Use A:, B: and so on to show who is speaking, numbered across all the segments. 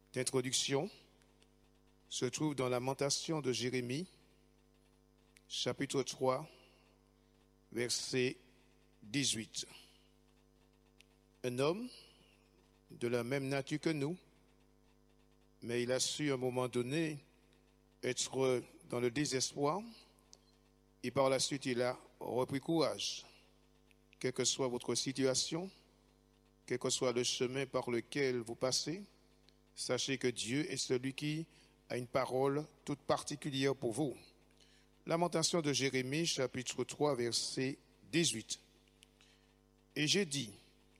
A: d'introduction se trouve dans Lamentation de Jérémie, chapitre 3, verset 18. Un homme de la même nature que nous, mais il a su à un moment donné être dans le désespoir et par la suite il a repris courage. Quelle que soit votre situation, quel que soit le chemin par lequel vous passez, sachez que Dieu est celui qui a une parole toute particulière pour vous. Lamentation de Jérémie, chapitre 3, verset 18. Et j'ai dit,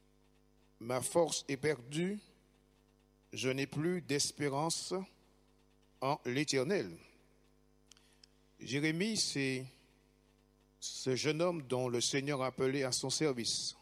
A: ma force est perdue, je n'ai plus d'espérance en l'Éternel. Jérémie, c'est ce jeune homme dont le Seigneur appelait à son service.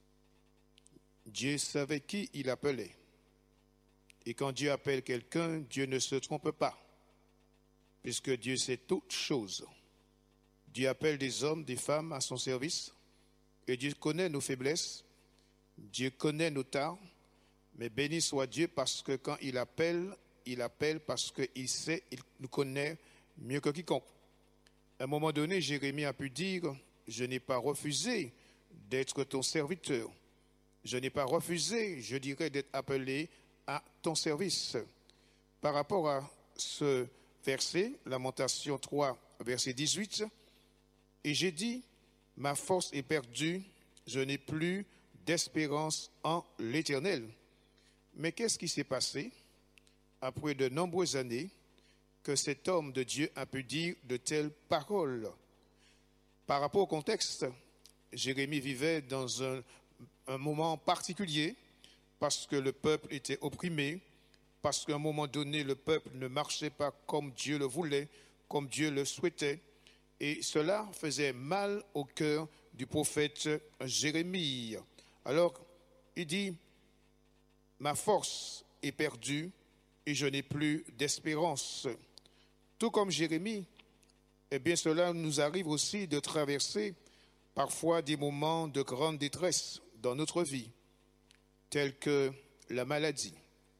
A: Dieu savait qui il appelait. Et quand Dieu appelle quelqu'un, Dieu ne se trompe pas, puisque Dieu sait toutes choses. Dieu appelle des hommes, des femmes à son service, et Dieu connaît nos faiblesses, Dieu connaît nos torts, mais béni soit Dieu parce que quand il appelle parce qu'il sait, il nous connaît mieux que quiconque. À un moment donné, Jérémie a pu dire, je n'ai pas refusé d'être ton serviteur. Je n'ai pas refusé, je dirais, d'être appelé à ton service. Par rapport à ce verset, Lamentation 3, verset 18, et j'ai dit, ma force est perdue, je n'ai plus d'espérance en l'Éternel. Mais qu'est-ce qui s'est passé après de nombreuses années que cet homme de Dieu a pu dire de telles paroles? Par rapport au contexte, Jérémie vivait dans un moment particulier parce que le peuple était opprimé, parce qu'à un moment donné, le peuple ne marchait pas comme Dieu le voulait, comme Dieu le souhaitait. Et cela faisait mal au cœur du prophète Jérémie. Alors, il dit, ma force est perdue et je n'ai plus d'espérance. Tout comme Jérémie, eh bien cela nous arrive aussi de traverser parfois des moments de grande détresse dans notre vie, tels que la maladie.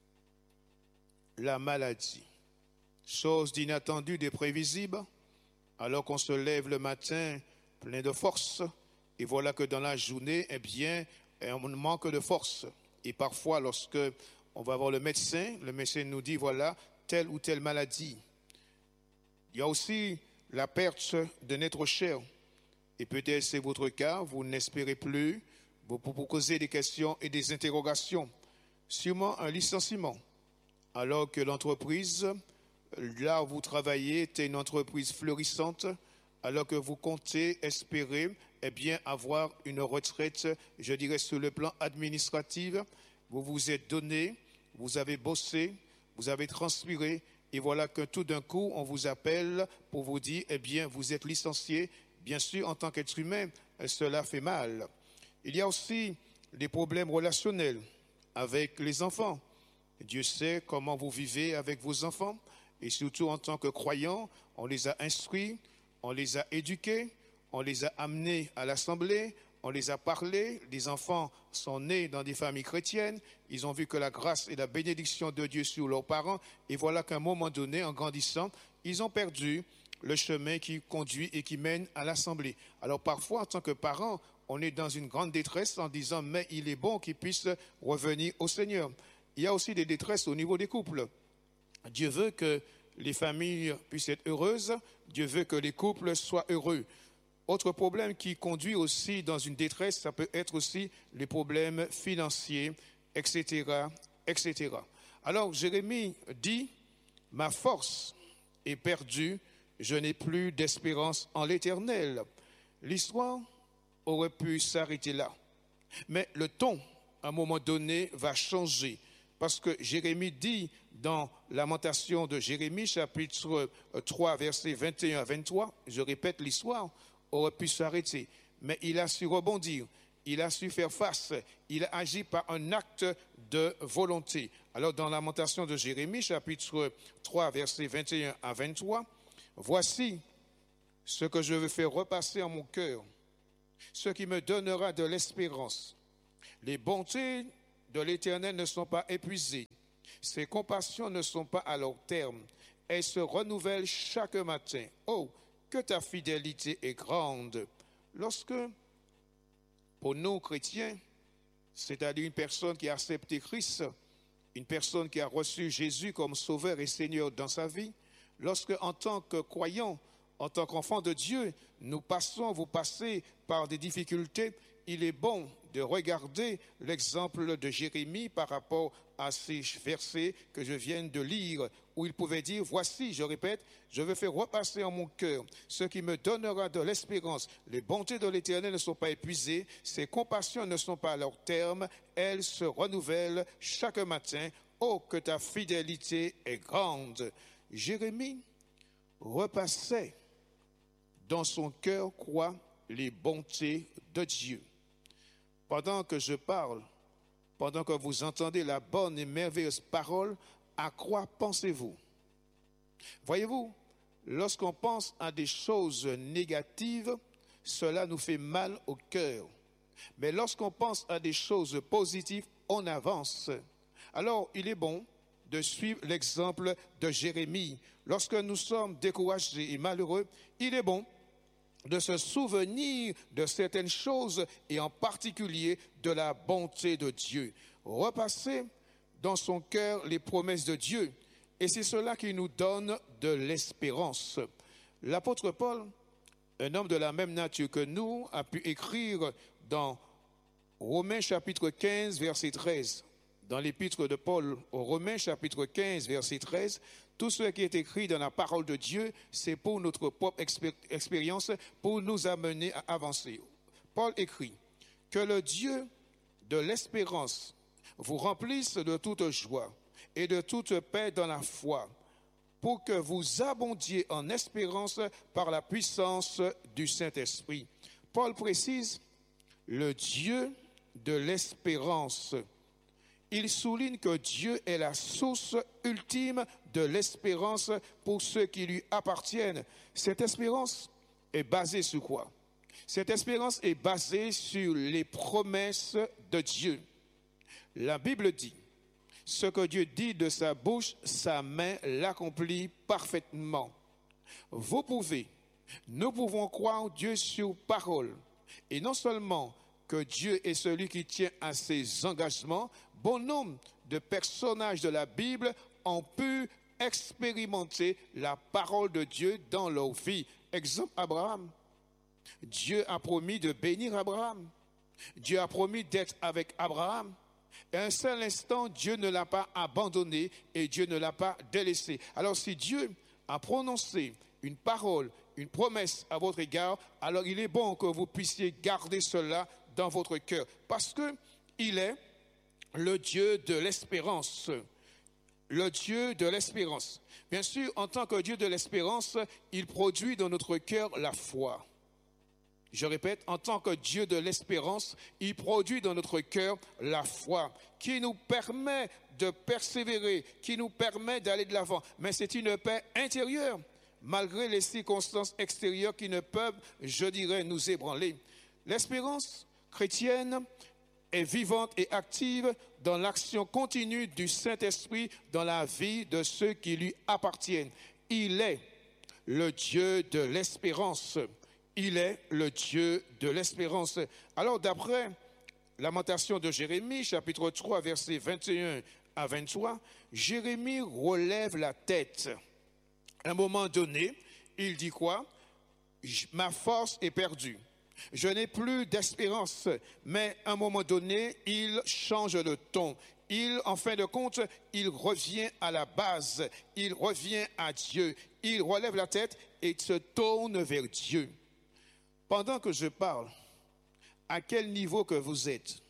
A: La maladie, chose d'inattendue, d'imprévisible, alors qu'on se lève le matin plein de force, et voilà que dans la journée, eh bien, on manque de force. Et parfois, lorsque on va voir le médecin nous dit, voilà, telle ou telle maladie. Il y a aussi la perte de notre chair. Et peut-être c'est votre cas, vous n'espérez plus, vous posez des questions et des interrogations. Sûrement un licenciement. Alors que l'entreprise, là où vous travaillez, est une entreprise florissante, alors que vous comptez espérer, eh bien, avoir une retraite, je dirais, sur le plan administratif, vous vous êtes donné, vous avez bossé, vous avez transpiré, et voilà que tout d'un coup, on vous appelle pour vous dire, eh bien, vous êtes licencié. Bien sûr, en tant qu'être humain, cela fait mal. Il y a aussi des problèmes relationnels avec les enfants. Dieu sait comment vous vivez avec vos enfants, et surtout en tant que croyants, on les a instruits, on les a éduqués, on les a amenés à l'assemblée, on les a parlé. Les enfants sont nés dans des familles chrétiennes, ils ont vu que la grâce et la bénédiction de Dieu sur leurs parents, et voilà qu'à un moment donné, en grandissant, ils ont perdu le chemin qui conduit et qui mène à l'assemblée. Alors parfois, en tant que parents, on est dans une grande détresse en disant, mais il est bon qu'ils puissent revenir au Seigneur. Il y a aussi des détresses au niveau des couples. Dieu veut que les familles puissent être heureuses, Dieu veut que les couples soient heureux. Autre problème qui conduit aussi dans une détresse, ça peut être aussi les problèmes financiers, etc., etc. Alors Jérémie dit, ma force est perdue, je n'ai plus d'espérance en l'Éternel. L'histoire aurait pu s'arrêter là. Mais le ton, à un moment donné, va changer. Parce que Jérémie dit dans Lamentation de Jérémie, chapitre 3, versets 21 à 23, je répète, l'histoire aurait pu s'arrêter. Mais il a su rebondir, il a su faire face, il a agi par un acte de volonté. Alors dans Lamentation de Jérémie, chapitre 3, versets 21 à 23, voici ce que je veux faire repasser en mon cœur, ce qui me donnera de l'espérance. Les bontés de l'Éternel ne sont pas épuisées, Ses compassions ne sont pas à leur terme. Elles se renouvellent chaque matin. Oh, que ta fidélité est grande. Lorsque, pour nous chrétiens, c'est-à-dire une personne qui a accepté Christ, une personne qui a reçu Jésus comme sauveur et Seigneur dans sa vie, lorsque en tant que croyant, en tant qu'enfant de Dieu, vous passez par des difficultés, il est bon de regarder l'exemple de Jérémie par rapport à ces versets que je viens de lire, où il pouvait dire, voici, je répète, je veux faire repasser en mon cœur ce qui me donnera de l'espérance. Les bontés de l'Éternel ne sont pas épuisées, ses compassions ne sont pas à leur terme, elles se renouvellent chaque matin. Oh, que ta fidélité est grande. Jérémie repassait dans son cœur, quoi, les bontés de Dieu. Pendant que je parle, pendant que vous entendez la bonne et merveilleuse parole, à quoi pensez-vous? Voyez-vous, lorsqu'on pense à des choses négatives, cela nous fait mal au cœur. Mais lorsqu'on pense à des choses positives, on avance. Alors, il est bon de suivre l'exemple de Jérémie. Lorsque nous sommes découragés et malheureux, il est bon de se souvenir de certaines choses et en particulier de la bonté de Dieu. Repasser dans son cœur les promesses de Dieu. Et c'est cela qui nous donne de l'espérance. L'apôtre Paul, un homme de la même nature que nous, a pu écrire dans Romains chapitre 15, verset 13. Dans l'épître de Paul aux Romains chapitre 15, verset 13, tout ce qui est écrit dans la parole de Dieu, c'est pour notre propre expérience, pour nous amener à avancer. Paul écrit que le Dieu de l'espérance vous remplisse de toute joie et de toute paix dans la foi, pour que vous abondiez en espérance par la puissance du Saint-Esprit. Paul précise le Dieu de l'espérance. Il souligne que Dieu est la source ultime de l'espérance pour ceux qui lui appartiennent. Cette espérance est basée sur quoi? Cette espérance est basée sur les promesses de Dieu. La Bible dit, ce que Dieu dit de sa bouche, sa main l'accomplit parfaitement. Nous pouvons croire Dieu sur parole. Et non seulement que Dieu est celui qui tient à ses engagements, bon nombre de personnages de la Bible ont pu expérimenter la parole de Dieu dans leur vie. Exemple, Abraham. Dieu a promis de bénir Abraham. Dieu a promis d'être avec Abraham. Et à un seul instant, Dieu ne l'a pas abandonné et Dieu ne l'a pas délaissé. Alors si Dieu a prononcé une parole, une promesse à votre égard, alors il est bon que vous puissiez garder cela dans votre cœur. Parce qu'il est le Dieu de l'espérance. Le Dieu de l'espérance. Bien sûr, en tant que Dieu de l'espérance, il produit dans notre cœur la foi. Je répète, en tant que Dieu de l'espérance, il produit dans notre cœur la foi qui nous permet de persévérer, qui nous permet d'aller de l'avant. Mais c'est une paix intérieure, malgré les circonstances extérieures qui ne peuvent, je dirais, nous ébranler. L'espérance chrétienne est vivante et active dans l'action continue du Saint-Esprit dans la vie de ceux qui lui appartiennent. Il est le Dieu de l'espérance. Il est le Dieu de l'espérance. Alors, d'après Lamentation de Jérémie, chapitre 3, versets 21 à 23, Jérémie relève la tête. À un moment donné, il dit quoi? Ma force est perdue. Je n'ai plus d'espérance. Mais à un moment donné, il change de ton. En fin de compte, il revient à la base. Il revient à Dieu. Il relève la tête et se tourne vers Dieu. Pendant que je parle, à quel niveau que vous êtes?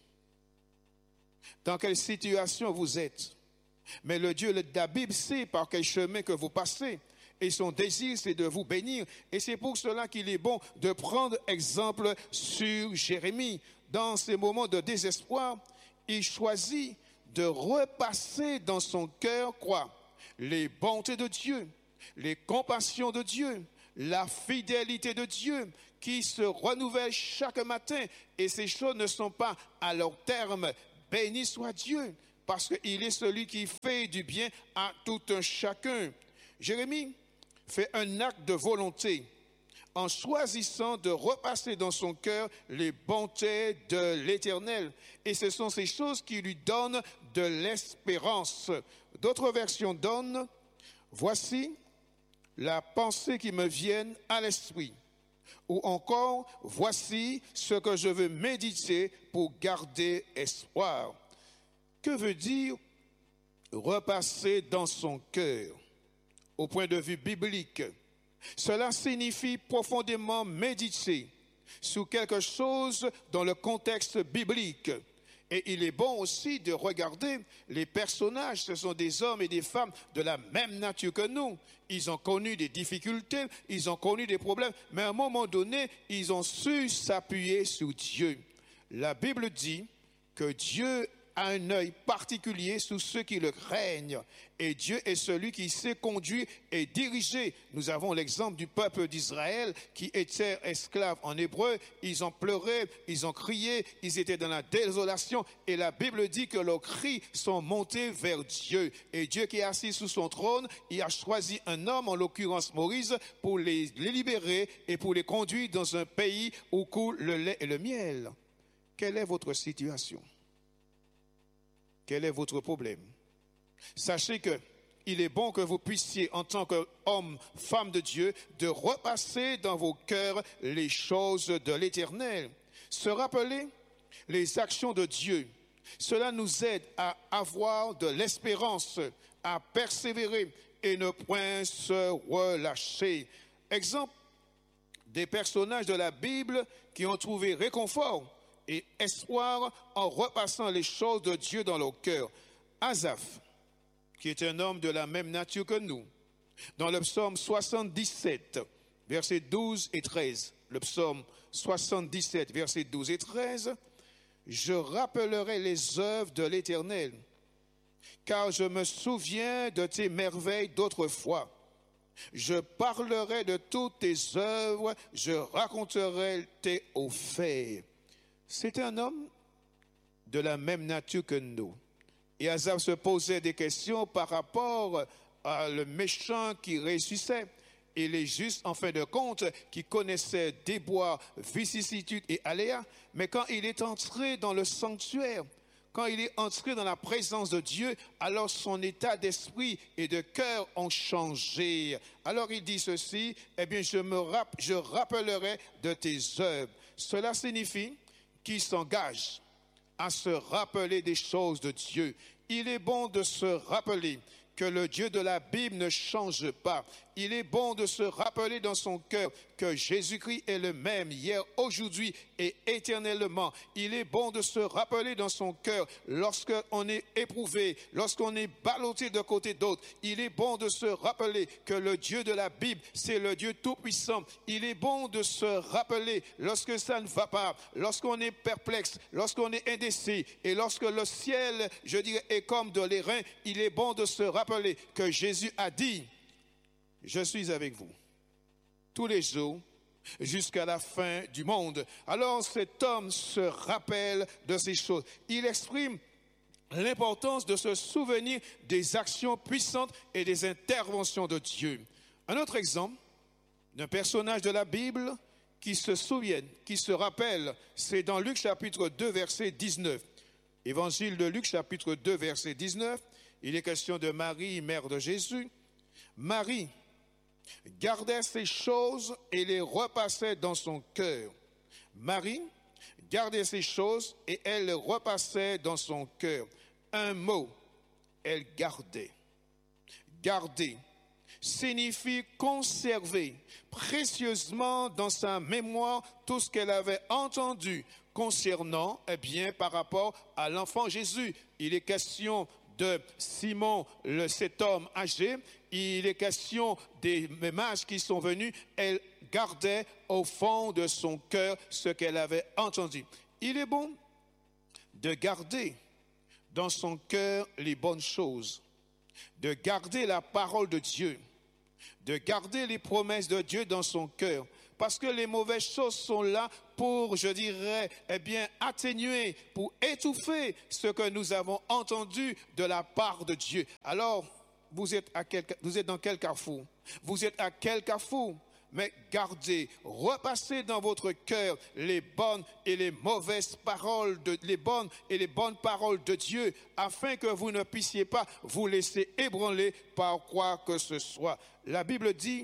A: Dans quelle situation vous êtes? Mais le Dieu de la Bible sait par quel chemin que vous passez. Et son désir, c'est de vous bénir. Et c'est pour cela qu'il est bon de prendre exemple sur Jérémie. Dans ces moments de désespoir, il choisit de repasser dans son cœur quoi? Les bontés de Dieu, les compassions de Dieu, la fidélité de Dieu qui se renouvelle chaque matin. Et ces choses ne sont pas à leur terme. Béni soit Dieu. parce qu'il est celui qui fait du bien à tout un chacun. Jérémie fait un acte de volonté en choisissant de repasser dans son cœur les bontés de l'Éternel. Et ce sont ces choses qui lui donnent de l'espérance. D'autres versions donnent « Voici la pensée qui me vient à l'esprit » ou encore « Voici ce que je veux méditer pour garder espoir ». Que veut dire repasser dans son cœur? Au point de vue biblique, cela signifie profondément méditer sur quelque chose dans le contexte biblique. Et il est bon aussi de regarder les personnages. Ce sont des hommes et des femmes de la même nature que nous. Ils ont connu des difficultés, ils ont connu des problèmes, mais à un moment donné, ils ont su s'appuyer sur Dieu. La Bible dit que Dieu a un œil particulier sur ceux qui le craignent. Et Dieu est celui qui sait conduire et diriger. Nous avons l'exemple du peuple d'Israël qui était esclave en hébreu. Ils ont pleuré, ils ont crié, ils étaient dans la désolation. Et la Bible dit que leurs cris sont montés vers Dieu. Et Dieu qui est assis sous son trône, il a choisi un homme, en l'occurrence Moïse, pour les libérer et pour les conduire dans un pays où coule le lait et le miel. Quelle est votre situation? Quel est votre problème? Sachez qu'il est bon que vous puissiez, en tant qu'homme, femme de Dieu, de repasser dans vos cœurs les choses de l'Éternel. Se rappeler les actions de Dieu. Cela nous aide à avoir de l'espérance, à persévérer et ne point se relâcher. Exemple des personnages de la Bible qui ont trouvé réconfort et espoir en repassant les choses de Dieu dans leur cœur. Asaph, qui est un homme de la même nature que nous, dans le psaume 77, versets 12 et 13, le psaume 77, versets 12 et 13, « Je rappellerai les œuvres de l'Éternel, car je me souviens de tes merveilles d'autrefois. Je parlerai de toutes tes œuvres, je raconterai tes hauts faits. » C'était un homme de la même nature que nous. Et Asaph se posait des questions par rapport à le méchant qui réussissait et les justes, en fin de compte, qui connaissaient déboires, vicissitudes et aléas. Mais quand il est entré dans le sanctuaire, quand il est entré dans la présence de Dieu, alors son état d'esprit et de cœur ont changé. Alors il dit ceci, eh bien je rappellerai de tes œuvres. Cela signifie qu'il s'engage à se rappeler des choses de Dieu. Il est bon de se rappeler que le Dieu de la Bible ne change pas. Il est bon de se rappeler dans son cœur que Jésus-Christ est le même hier, aujourd'hui et éternellement. Il est bon de se rappeler dans son cœur lorsqu'on est éprouvé, lorsqu'on est ballotté de côté d'autre. Il est bon de se rappeler que le Dieu de la Bible, c'est le Dieu tout-puissant. Il est bon de se rappeler lorsque ça ne va pas, lorsqu'on est perplexe, lorsqu'on est indécis et lorsque le ciel, je dirais, est comme de l'airain. Il est bon de se rappeler que Jésus a dit, je suis avec vous tous les jours jusqu'à la fin du monde. Alors cet homme se rappelle de ces choses. Il exprime l'importance de se souvenir des actions puissantes et des interventions de Dieu. Un autre exemple d'un personnage de la Bible qui se souvient, qui se rappelle, c'est dans Luc chapitre 2 verset 19. Évangile de Luc chapitre 2 verset 19. Il est question de Marie, mère de Jésus. Marie gardait ces choses et les repassait dans son cœur. Marie gardait ces choses et elle les repassait dans son cœur. Un mot, elle gardait. Garder signifie conserver précieusement dans sa mémoire tout ce qu'elle avait entendu concernant, par rapport à l'enfant Jésus. Il est question de Simon, cet homme âgé, il est question des mages qui sont venus, elle gardait au fond de son cœur ce qu'elle avait entendu. Il est bon de garder dans son cœur les bonnes choses, de garder la parole de Dieu, de garder les promesses de Dieu dans son cœur, parce que les mauvaises choses sont là pour, je dirais, atténuer, pour étouffer ce que nous avons entendu de la part de Dieu. Alors, vous êtes dans quel carrefour? Vous êtes à quel carrefour? Mais gardez, repassez dans votre cœur les bonnes et les mauvaises paroles, les bonnes et les bonnes paroles de Dieu, afin que vous ne puissiez pas vous laisser ébranler par quoi que ce soit. La Bible dit,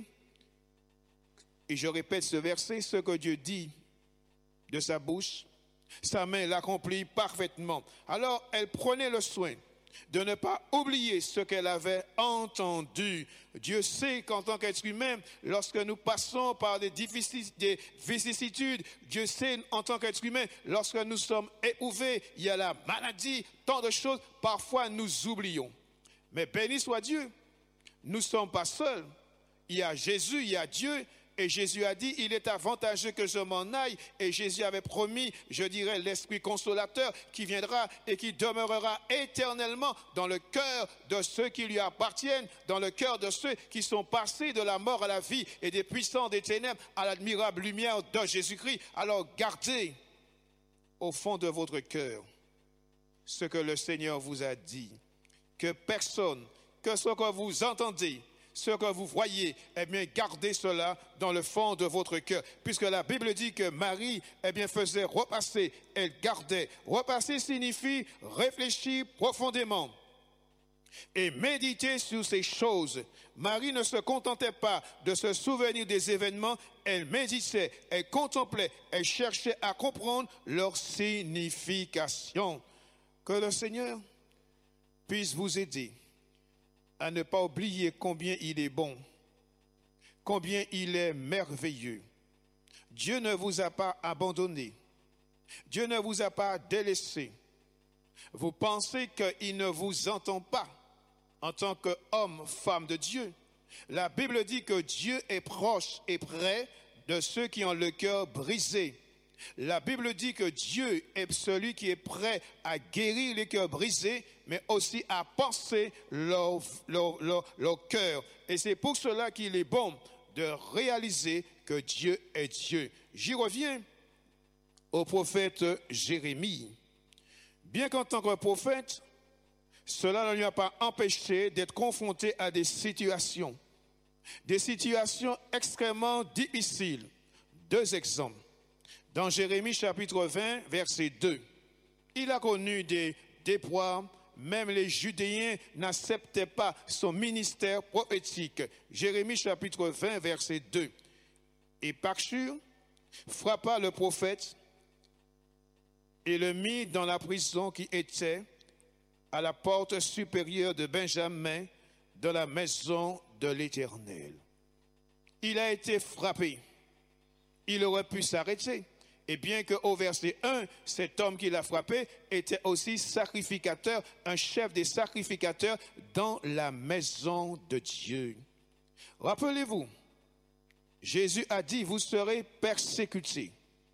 A: et je répète ce verset, ce que Dieu dit de sa bouche, sa main l'accomplit parfaitement. Alors elle prenait le soin de ne pas oublier ce qu'elle avait entendu. Dieu sait qu'en tant qu'être humain, lorsque nous passons par des vicissitudes, Dieu sait en tant qu'être humain, lorsque nous sommes éprouvés, il y a la maladie, tant de choses, parfois nous oublions. Mais béni soit Dieu, nous ne sommes pas seuls. Il y a Jésus, il y a Dieu. Et Jésus a dit, il est avantageux que je m'en aille. Et Jésus avait promis, je dirais, l'Esprit consolateur qui viendra et qui demeurera éternellement dans le cœur de ceux qui lui appartiennent, dans le cœur de ceux qui sont passés de la mort à la vie et des puissants des ténèbres à l'admirable lumière de Jésus-Christ. Alors gardez au fond de votre cœur ce que le Seigneur vous a dit. Que personne, que ce que vous entendez, ce que vous voyez, gardez cela dans le fond de votre cœur. Puisque la Bible dit que Marie, faisait repasser, elle gardait. Repasser signifie réfléchir profondément et méditer sur ces choses. Marie ne se contentait pas de se souvenir des événements, elle méditait, elle contemplait, elle cherchait à comprendre leur signification. Que le Seigneur puisse vous aider à ne pas oublier combien il est bon, combien il est merveilleux. Dieu ne vous a pas abandonné. Dieu ne vous a pas délaissé. Vous pensez qu'il ne vous entend pas en tant qu'homme, femme de Dieu. La Bible dit que Dieu est proche et près de ceux qui ont le cœur brisé. La Bible dit que Dieu est celui qui est prêt à guérir les cœurs brisés, mais aussi à penser leur cœur. Et c'est pour cela qu'il est bon de réaliser que Dieu est Dieu. J'y reviens au prophète Jérémie. Bien qu'en tant que prophète, cela ne lui a pas empêché d'être confronté à des situations extrêmement difficiles. 2 exemples. Dans Jérémie chapitre 20, verset 2, il a connu des déboires, même les Judéens n'acceptaient pas son ministère prophétique. Jérémie chapitre 20, verset 2. Et Pachur frappa le prophète et le mit dans la prison qui était à la porte supérieure de Benjamin, dans la maison de l'Éternel. Il a été frappé. Il aurait pu s'arrêter. Et bien qu'au verset 1, cet homme qui l'a frappé était aussi sacrificateur, un chef des sacrificateurs dans la maison de Dieu. Rappelez-vous, Jésus a dit, vous serez persécutés.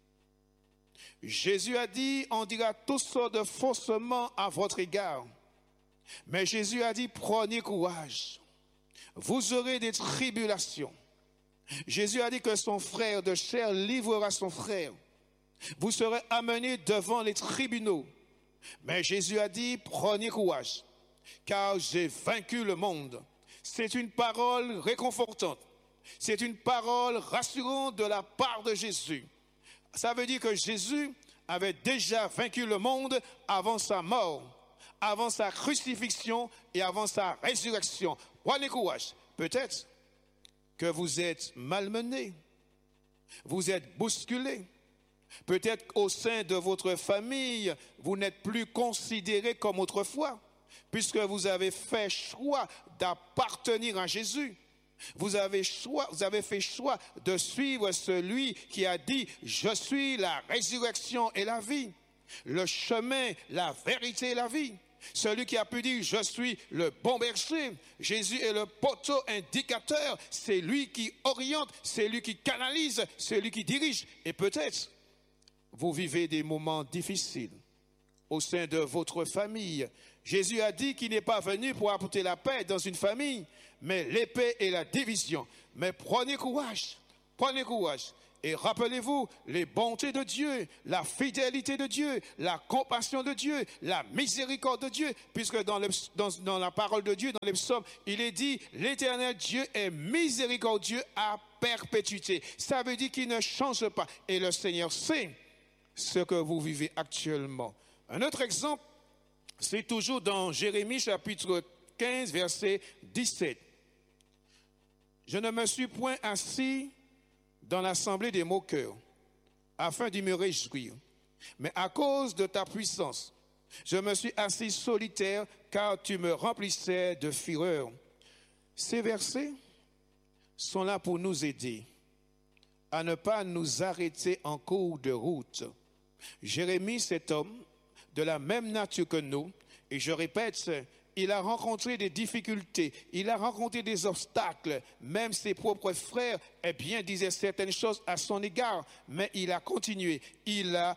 A: Jésus a dit, on dira toutes sortes de faussements à votre égard. Mais Jésus a dit, prenez courage. Vous aurez des tribulations. Jésus a dit que son frère de chair livrera son frère. Vous serez amenés devant les tribunaux. Mais Jésus a dit, prenez courage, car j'ai vaincu le monde. C'est une parole réconfortante. C'est une parole rassurante de la part de Jésus. Ça veut dire que Jésus avait déjà vaincu le monde avant sa mort, avant sa crucifixion et avant sa résurrection. Prenez courage. Peut-être que vous êtes malmenés, vous êtes bousculés. Peut-être qu'au sein de votre famille, vous n'êtes plus considérés comme autrefois, puisque vous avez fait choix d'appartenir à Jésus. Vous avez fait choix de suivre celui qui a dit « Je suis la résurrection et la vie, le chemin, la vérité et la vie ». Celui qui a pu dire « Je suis le bon berger ». Jésus est le poteau indicateur, c'est lui qui oriente, c'est lui qui canalise, c'est lui qui dirige. Et peut-être vous vivez des moments difficiles au sein de votre famille. Jésus a dit qu'il n'est pas venu pour apporter la paix dans une famille, mais l'épée et la division. Mais prenez courage, Et rappelez-vous les bontés de Dieu, la fidélité de Dieu, la compassion de Dieu, la miséricorde de Dieu, puisque dans la parole de Dieu, dans les psaumes, il est dit, l'Éternel Dieu est miséricordieux à perpétuité. Ça veut dire qu'il ne change pas. Et le Seigneur sait ce que vous vivez actuellement. Un autre exemple, c'est toujours dans Jérémie chapitre 15, verset 17. Je ne me suis point assis dans l'assemblée des moqueurs, afin d'y me réjouir. Mais à cause de ta puissance, je me suis assis solitaire, car tu me remplissais de fureur. Ces versets sont là pour nous aider à ne pas nous arrêter en cours de route. Jérémie, cet homme, de la même nature que nous, et je répète, il a rencontré des difficultés, il a rencontré des obstacles, même ses propres frères, disaient certaines choses à son égard, mais il a continué, il a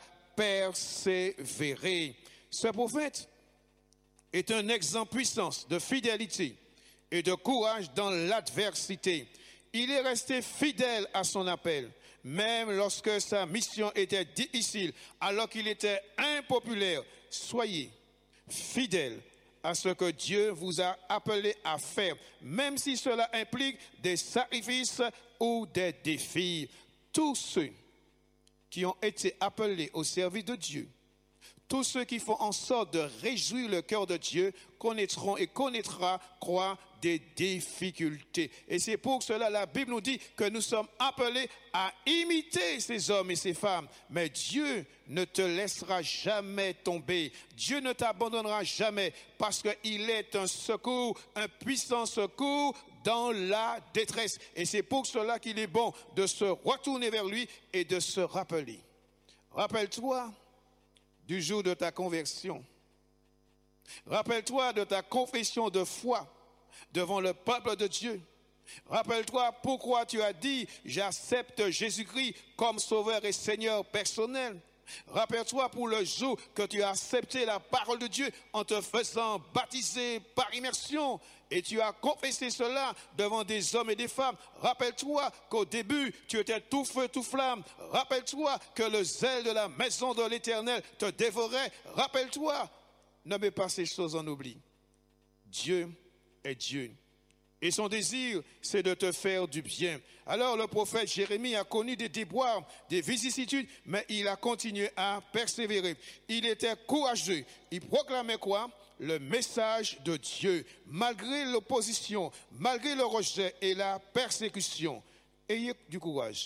A: persévéré. Ce prophète est un exemple puissant de fidélité et de courage dans l'adversité. Il est resté fidèle à son appel, même lorsque sa mission était difficile, alors qu'il était impopulaire. Soyez fidèles à ce que Dieu vous a appelé à faire, même si cela implique des sacrifices ou des défis. Tous ceux qui ont été appelés au service de Dieu, tous ceux qui font en sorte de réjouir le cœur de Dieu, connaîtront et connaîtra, croient, des difficultés. Et c'est pour cela la Bible nous dit que nous sommes appelés à imiter ces hommes et ces femmes. Mais Dieu ne te laissera jamais tomber. Dieu ne t'abandonnera jamais parce qu'il est un secours, un puissant secours dans la détresse. Et c'est pour cela qu'il est bon de se retourner vers lui et de se rappeler. Rappelle-toi du jour de ta conversion. Rappelle-toi de ta confession de foi devant le peuple de Dieu. Rappelle-toi pourquoi tu as dit « J'accepte Jésus-Christ comme sauveur et Seigneur personnel ». Rappelle-toi pour le jour que tu as accepté la parole de Dieu en te faisant baptiser par immersion. Et tu as confessé cela devant des hommes et des femmes. Rappelle-toi qu'au début, tu étais tout feu, tout flamme. Rappelle-toi que le zèle de la maison de l'Éternel te dévorait. Rappelle-toi, ne mets pas ces choses en oubli. Dieu est Dieu. Et son désir, c'est de te faire du bien. Alors le prophète Jérémie a connu des déboires, des vicissitudes, mais il a continué à persévérer. Il était courageux. Il proclamait quoi? Le message de Dieu, malgré l'opposition, malgré le rejet et la persécution. Ayez du courage.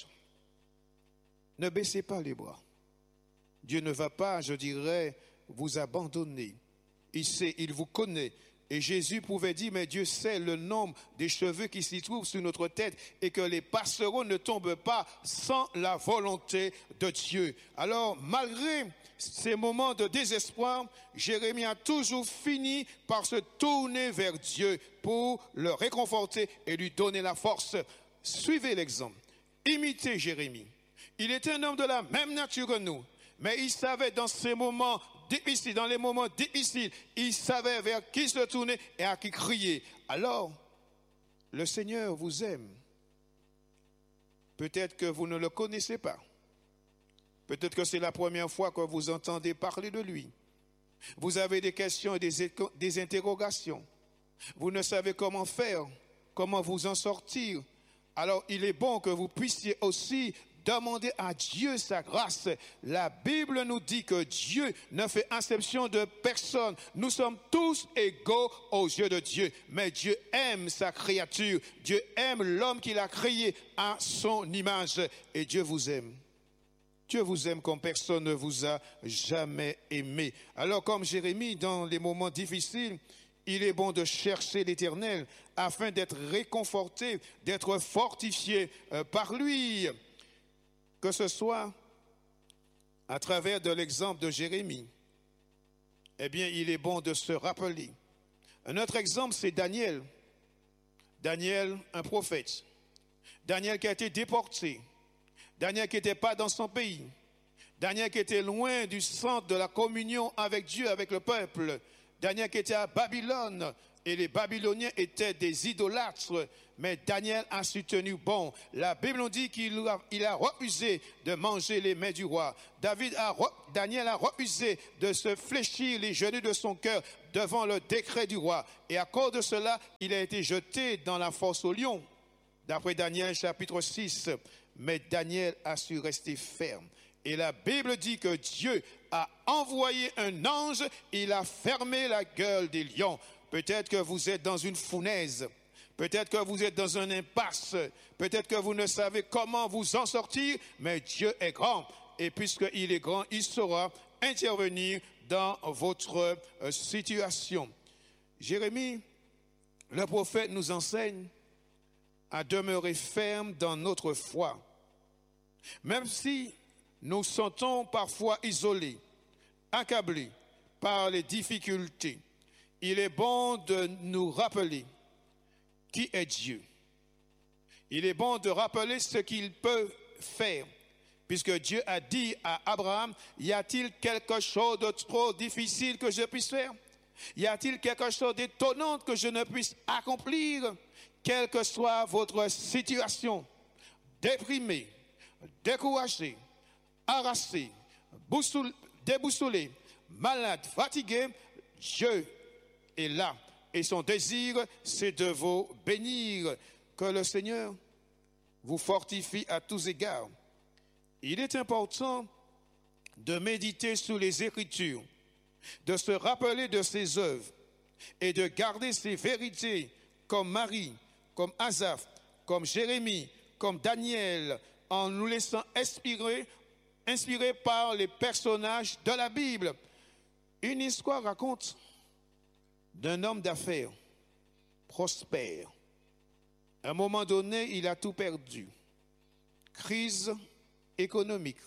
A: Ne baissez pas les bras. Dieu ne va pas, je dirais, vous abandonner. Il sait, il vous connaît. Et Jésus pouvait dire, mais Dieu sait le nombre des cheveux qui s'y trouvent sur notre tête et que les passereaux ne tombent pas sans la volonté de Dieu. Alors, malgré ces moments de désespoir, Jérémie a toujours fini par se tourner vers Dieu pour le réconforter et lui donner la force. Suivez l'exemple. Imitez Jérémie. Il était un homme de la même nature que nous, mais il savait dans ces moments difficiles, dans les moments difficiles, il savait vers qui se tourner et à qui crier. Alors, le Seigneur vous aime. Peut-être que vous ne le connaissez pas. Peut-être que c'est la première fois que vous entendez parler de lui. Vous avez des questions et des interrogations. Vous ne savez comment faire, comment vous en sortir. Alors, il est bon que vous puissiez aussi demander à Dieu sa grâce. La Bible nous dit que Dieu ne fait exception de personne. Nous sommes tous égaux aux yeux de Dieu. Mais Dieu aime sa créature. Dieu aime l'homme qu'il a créé à son image. Et Dieu vous aime. Dieu vous aime comme personne ne vous a jamais aimé. Alors comme Jérémie, dans les moments difficiles, il est bon de chercher l'Éternel afin d'être réconforté, d'être fortifié par lui. Que ce soit à travers de l'exemple de Jérémie, eh bien, il est bon de se rappeler. Un autre exemple, c'est Daniel. Daniel, un prophète. Daniel qui a été déporté. Daniel qui n'était pas dans son pays. Daniel qui était loin du centre de la communion avec Dieu, avec le peuple. Daniel qui était à Babylone. et les Babyloniens étaient des idolâtres, mais Daniel a su tenir bon. La Bible nous dit qu'il a refusé de manger les mets du roi. Daniel a refusé de se fléchir les genoux de son cœur devant le décret du roi. Et à cause de cela, il a été jeté dans la fosse aux lions. D'après Daniel chapitre 6, mais Daniel a su rester ferme. Et la Bible dit que Dieu a envoyé un ange, il a fermé la gueule des lions. Peut-être que vous êtes dans une fournaise, peut-être que vous êtes dans un impasse, peut-être que vous ne savez comment vous en sortir, mais Dieu est grand. Et puisqu'il est grand, il saura intervenir dans votre situation. Jérémie, le prophète, nous enseigne à demeurer ferme dans notre foi. Même si nous sentons parfois isolés, accablés par les difficultés, il est bon de nous rappeler qui est Dieu. Il est bon de rappeler ce qu'il peut faire, puisque Dieu a dit à Abraham, y a-t-il quelque chose de trop difficile que je puisse faire? Y a-t-il quelque chose d'étonnant que je ne puisse accomplir? Quelle que soit votre situation, déprimé, découragé, harassé, déboussolé, malade, fatigué, Dieu est là. Et son désir, c'est de vous bénir. Que le Seigneur vous fortifie à tous égards. Il est important de méditer sur les Écritures, de se rappeler de ses œuvres et de garder ses vérités comme Marie, comme Asaph, comme Jérémie, comme Daniel, en nous laissant inspirés par les personnages de la Bible. Une histoire raconte d'un homme d'affaires prospère. À un moment donné, il a tout perdu. Crise économique,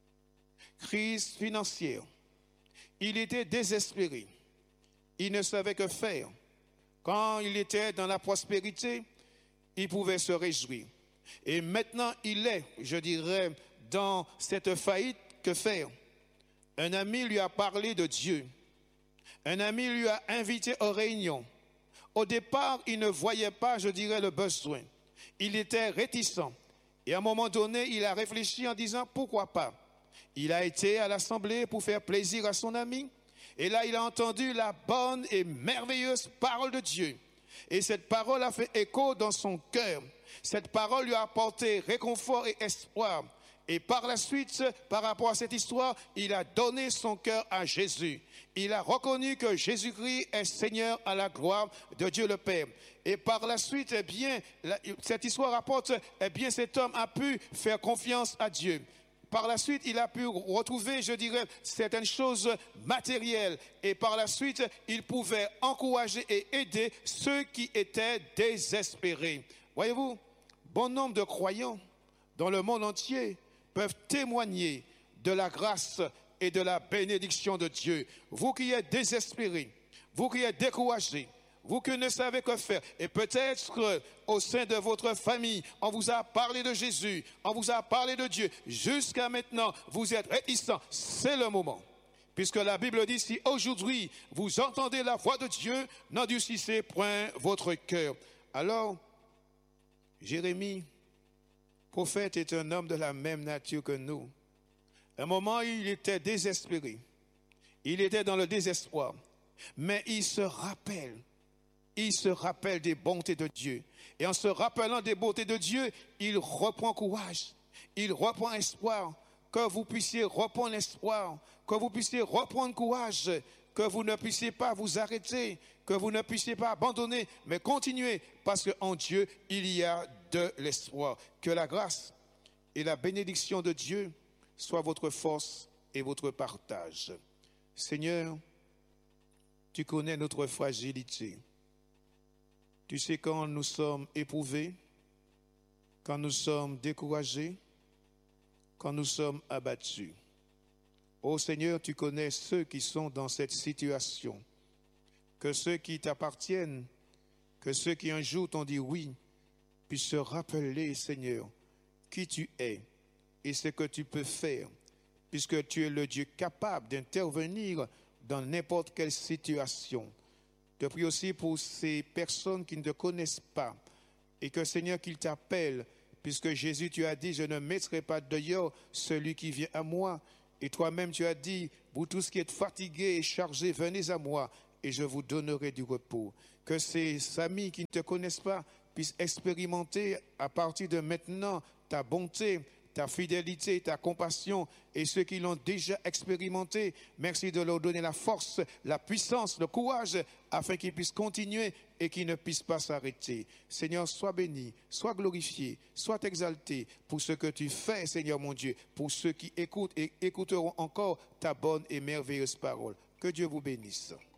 A: crise financière. Il était désespéré. Il ne savait que faire. Quand il était dans la prospérité, il pouvait se réjouir. Et maintenant, il est, je dirais, dans cette faillite, que faire? Un ami lui a parlé de Dieu. Un ami lui a invité aux réunions. Au départ, il ne voyait pas, je dirais, le besoin. Il était réticent. Et à un moment donné, il a réfléchi en disant, pourquoi pas? Il a été à l'assemblée pour faire plaisir à son ami. Et là, il a entendu la bonne et merveilleuse parole de Dieu. Et cette parole a fait écho dans son cœur. Cette parole lui a apporté réconfort et espoir. Et par la suite, par rapport à cette histoire, il a donné son cœur à Jésus. Il a reconnu que Jésus-Christ est Seigneur à la gloire de Dieu le Père. Et par la suite, eh bien, cette histoire rapporte, eh bien, cet homme a pu faire confiance à Dieu. Par la suite, il a pu retrouver, je dirais, certaines choses matérielles. Et par la suite, il pouvait encourager et aider ceux qui étaient désespérés. Voyez-vous, bon nombre de croyants dans le monde entier peuvent témoigner de la grâce et de la bénédiction de Dieu. Vous qui êtes désespérés, vous qui êtes découragés, vous qui ne savez que faire, et peut-être au sein de votre famille, on vous a parlé de Jésus, on vous a parlé de Dieu. Jusqu'à maintenant, vous êtes réticents. C'est le moment. Puisque la Bible dit, si aujourd'hui vous entendez la voix de Dieu, n'endurcissez point votre cœur. Alors, Jérémie, prophète, est un homme de la même nature que nous. À un moment, il était désespéré. Il était dans le désespoir. Mais il se rappelle des bontés de Dieu. Et en se rappelant des bontés de Dieu, il reprend courage. Il reprend espoir. Que vous puissiez reprendre espoir. Que vous puissiez reprendre courage. Que vous ne puissiez pas vous arrêter. Que vous ne puissiez pas abandonner. Mais continuez. Parce qu'en Dieu, il y a de l'espoir. Que la grâce et la bénédiction de Dieu soient votre force et votre partage. Seigneur, tu connais notre fragilité. Tu sais quand nous sommes éprouvés, quand nous sommes découragés, quand nous sommes abattus. Ô Seigneur, tu connais ceux qui sont dans cette situation, que ceux qui t'appartiennent, que ceux qui un jour t'ont dit oui, puissent se rappeler, Seigneur, qui tu es et ce que tu peux faire, puisque tu es le Dieu capable d'intervenir dans n'importe quelle situation. Je prie aussi pour ces personnes qui ne te connaissent pas et que, Seigneur, qu'ils t'appellent, puisque Jésus, tu as dit, je ne mettrai pas dehors celui qui vient à moi. Et toi-même, tu as dit, vous tous qui êtes fatigués et chargés, venez à moi et je vous donnerai du repos. Que ces amis qui ne te connaissent pas puissent expérimenter à partir de maintenant ta bonté, ta fidélité, ta compassion, et ceux qui l'ont déjà expérimenté, merci de leur donner la force, la puissance, le courage, afin qu'ils puissent continuer et qu'ils ne puissent pas s'arrêter. Seigneur, sois béni, sois glorifié, sois exalté pour ce que tu fais, Seigneur mon Dieu, pour ceux qui écoutent et écouteront encore ta bonne et merveilleuse parole. Que Dieu vous bénisse.